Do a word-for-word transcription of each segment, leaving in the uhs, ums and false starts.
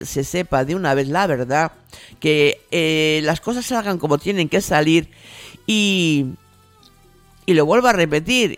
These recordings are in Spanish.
se sepa de una vez la verdad, que eh, las cosas salgan como tienen que salir y, y lo vuelvo a repetir,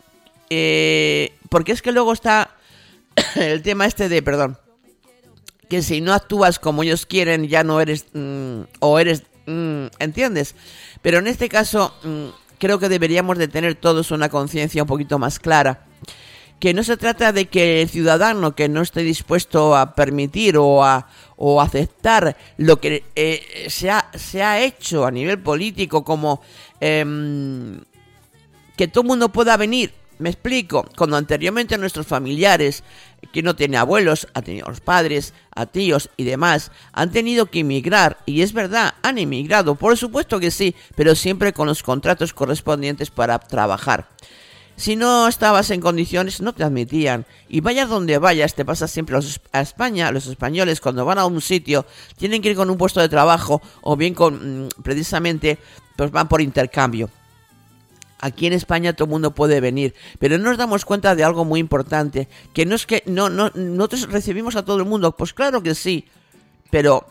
eh, porque es que luego está el tema este de, perdón, que si no actúas como ellos quieren ya no eres, mmm, o eres, mmm, ¿entiendes? Pero en este caso mmm, creo que deberíamos de tener todos una conciencia un poquito más clara, que no se trata de que el ciudadano que no esté dispuesto a permitir o a o aceptar lo que eh, se, ha, se ha hecho a nivel político, como eh, que todo el mundo pueda venir. Me explico, cuando anteriormente nuestros familiares, que no tienen abuelos, han tenido los padres, a tíos y demás, han tenido que emigrar, y es verdad, han emigrado, por supuesto que sí, pero siempre con los contratos correspondientes para trabajar. Si no estabas en condiciones, no te admitían. Y vayas donde vayas, te pasa siempre a, los, a España. Los españoles, cuando van a un sitio, tienen que ir con un puesto de trabajo o bien con, precisamente, pues van por intercambio. Aquí en España todo el mundo puede venir, pero no nos damos cuenta de algo muy importante, que no es que no, no, nosotros recibimos a todo el mundo. Pues claro que sí, pero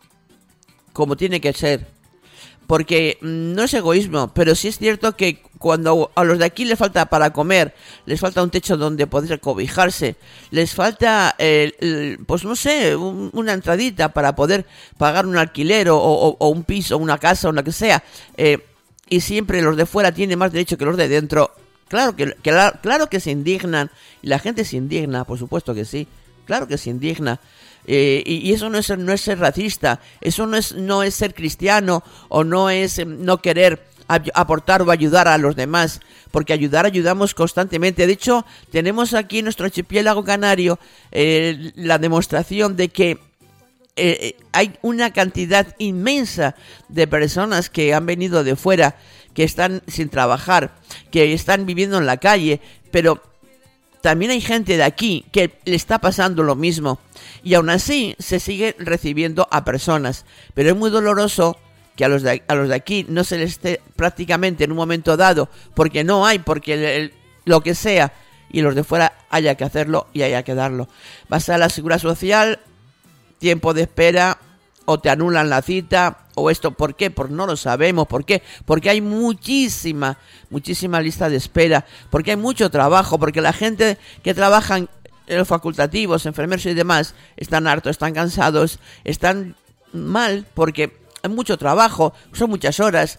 como tiene que ser. Porque no es egoísmo, pero sí es cierto que cuando a los de aquí les falta para comer, les falta un techo donde poder cobijarse, les falta, eh, el, pues no sé, un, una entradita para poder pagar un alquiler o, o, o un piso, una casa o lo que sea, eh, y siempre los de fuera tienen más derecho que los de dentro. Claro que, que, claro que se indignan, y la gente se indigna, por supuesto que sí, claro que se indigna. Eh, y, y eso no es, no es ser racista, eso no es, no es ser cristiano, o no es eh, no querer a, aportar o ayudar a los demás, porque ayudar ayudamos constantemente. De hecho, tenemos aquí en nuestro archipiélago canario eh, la demostración de que eh, hay una cantidad inmensa de personas que han venido de fuera, que están sin trabajar, que están viviendo en la calle, pero también hay gente de aquí que le está pasando lo mismo, y aún así se sigue recibiendo a personas. Pero es muy doloroso que a los de, a los de aquí no se les esté prácticamente en un momento dado, porque no hay, porque el, el, lo que sea, y los de fuera haya que hacerlo y haya que darlo. Vas a la Seguridad Social, tiempo de espera, o te anulan la cita, o esto. ¿Por qué? Pues no lo sabemos. ¿Por qué? Porque hay muchísima, muchísima lista de espera, porque hay mucho trabajo, porque la gente que trabaja en los facultativos, enfermeros y demás, están hartos, están cansados, están mal, porque hay mucho trabajo, son muchas horas,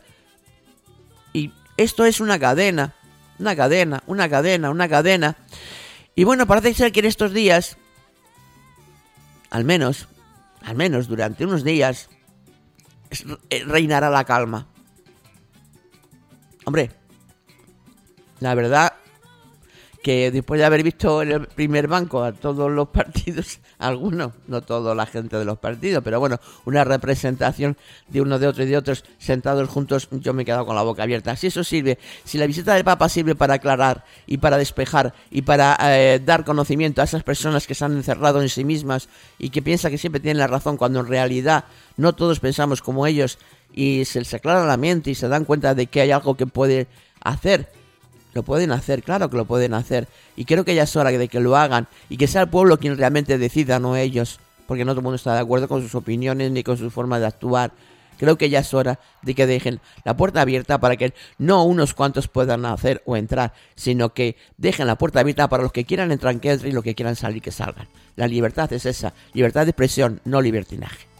y esto es una cadena, una cadena, una cadena, una cadena. Y bueno, parece ser que en estos días, al menos, al menos durante unos días, reinará la calma. Hombre, la verdad que después de haber visto en el primer banco a todos los partidos, algunos, no toda la gente de los partidos, pero bueno, una representación de uno, de otro y de otros sentados juntos, yo me he quedado con la boca abierta. Si eso sirve, si la visita del Papa sirve para aclarar y para despejar y para eh, dar conocimiento a esas personas que se han encerrado en sí mismas y que piensan que siempre tienen la razón, cuando en realidad no todos pensamos como ellos, y se les aclara la mente y se dan cuenta de que hay algo que puede hacer, lo pueden hacer, claro que lo pueden hacer, y creo que ya es hora de que lo hagan, y que sea el pueblo quien realmente decida, no ellos, porque no todo el mundo está de acuerdo con sus opiniones ni con su forma de actuar. Creo que ya es hora de que dejen la puerta abierta para que no unos cuantos puedan hacer o entrar, sino que dejen la puerta abierta para los que quieran entrar, que entren, y los que quieran salir, que salgan. La libertad es esa, libertad de expresión, no libertinaje.